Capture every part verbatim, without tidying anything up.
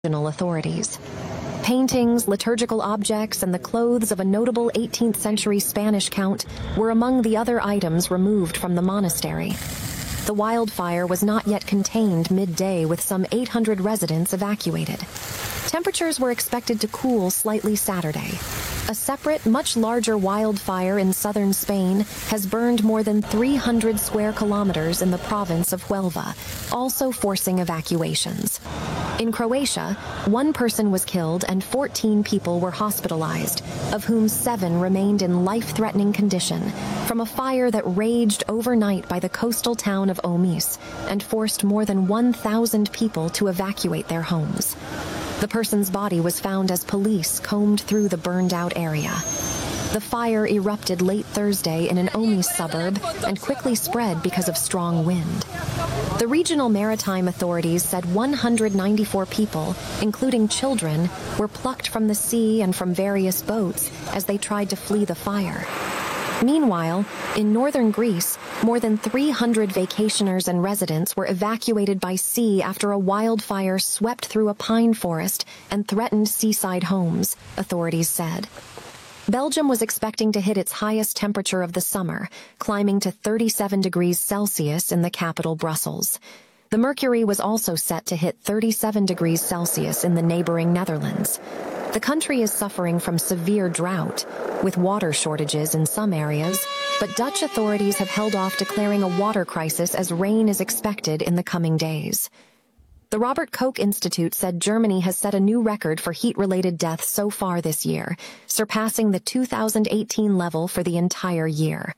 authorities. Paintings, liturgical objects, and the clothes of a notable eighteenth century Spanish count were among the other items removed from the monastery. The wildfire was not yet contained midday, with some eight hundred residents evacuated. Temperatures were expected to cool slightly Saturday. A separate, much larger wildfire in southern Spain has burned more than three hundred square kilometers in the province of Huelva, also forcing evacuations. In Croatia, one person was killed and fourteen people were hospitalized, of whom seven remained in life-threatening condition, from a fire that raged overnight by the coastal town of Omis and forced more than one thousand people to evacuate their homes. The person's body was found as police combed through the burned-out area. The fire erupted late Thursday in an Omis suburb and quickly spread because of strong wind. The regional maritime authorities said one hundred ninety-four people, including children, were plucked from the sea and from various boats as they tried to flee the fire. Meanwhile, in northern Greece, more than three hundred vacationers and residents were evacuated by sea after a wildfire swept through a pine forest and threatened seaside homes, authorities said. Belgium was expecting to hit its highest temperature of the summer, climbing to thirty-seven degrees Celsius in the capital, Brussels. The mercury was also set to hit thirty-seven degrees Celsius in the neighboring Netherlands. The country is suffering from severe drought, with water shortages in some areas, but Dutch authorities have held off declaring a water crisis as rain is expected in the coming days. The Robert Koch Institute said Germany has set a new record for heat-related deaths so far this year, surpassing the two thousand eighteen level for the entire year.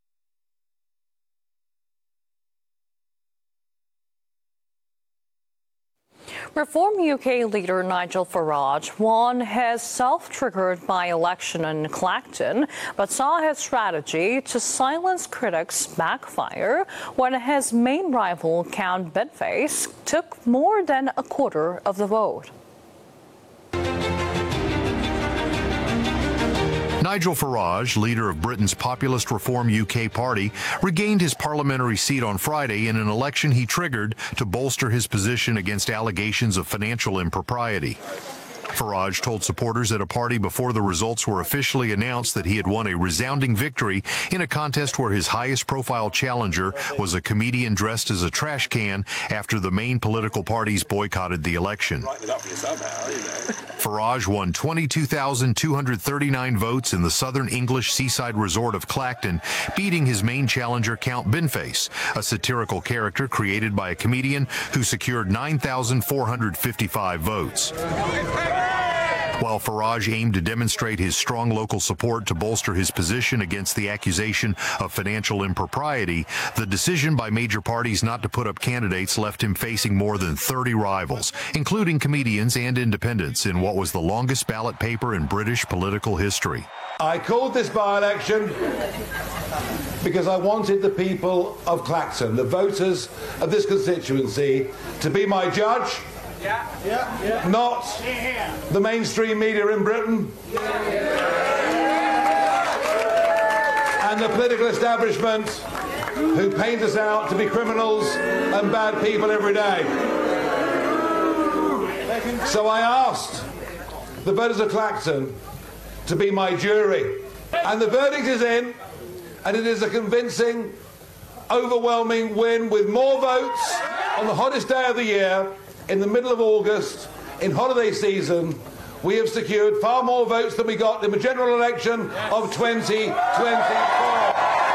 Reform U K leader Nigel Farage won his self-triggered by-election in Clacton, but saw his strategy to silence critics backfire when his main rival, Count Bidface, took more than a quarter of the vote. Nigel Farage, leader of Britain's populist Reform U K party, regained his parliamentary seat on Friday in an election he triggered to bolster his position against allegations of financial impropriety. Farage told supporters at a party before the results were officially announced that he had won a resounding victory in a contest where his highest-profile challenger was a comedian dressed as a trash can after the main political parties boycotted the election. Farage won twenty-two thousand two hundred thirty-nine votes in the southern English seaside resort of Clacton, beating his main challenger Count Bidface, a satirical character created by a comedian who secured nine thousand four hundred fifty-five votes. While Farage aimed to demonstrate his strong local support to bolster his position against the accusation of financial impropriety, the decision by major parties not to put up candidates left him facing more than thirty rivals, including comedians and independents, in what was the longest ballot paper in British political history. I called this by-election because I wanted the people of Clacton, the voters of this constituency, to be my judge. Yeah, yeah, yeah. Not yeah. the mainstream media in Britain yeah. and the political establishment who paint us out to be criminals and bad people every day. So I asked the voters of Clacton to be my jury, and the verdict is in, and it is a convincing, overwhelming win with more votes on the hottest day of the year. In the middle of August, in holiday season, we have secured far more votes than we got in the general election of twenty twenty-four.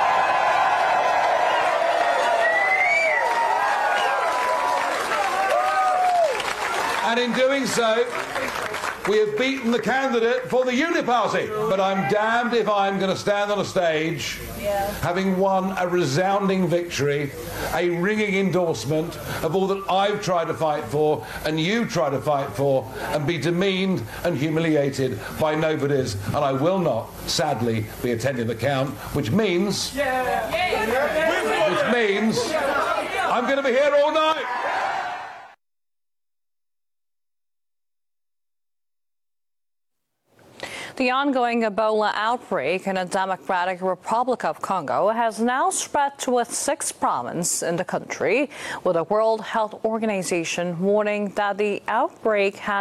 And in doing so, we have beaten the candidate for the Uniparty. But I'm damned if I'm going to stand on a stage yeah. having won a resounding victory, a ringing endorsement of all that I've tried to fight for and you try to fight for, and be demeaned and humiliated by nobodies. And I will not, sadly, be attending the count, which means, yeah. Yeah. which means I'm going to be here all night. The ongoing Ebola outbreak in the Democratic Republic of Congo has now spread to a sixth province in the country, with the World Health Organization warning that the outbreak has